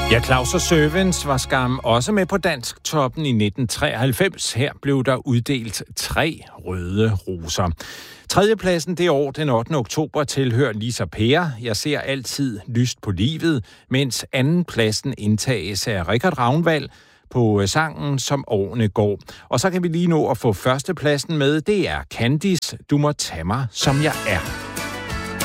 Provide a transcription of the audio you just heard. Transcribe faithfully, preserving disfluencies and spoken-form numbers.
Ja, Claus og Servants var skam også med på Dansk Toppen i nitten treoghalvfems. Her blev der uddelt tre røde roser. Tredjepladsen det år, den ottende oktober, tilhører Lisa Per. Jeg ser altid lyst på livet, mens andenpladsen indtages af Richard Ravnvald på sangen Som årene går. Og så kan vi lige nå at få førstepladsen med. Det er Candice, Du må tage mig, som jeg er.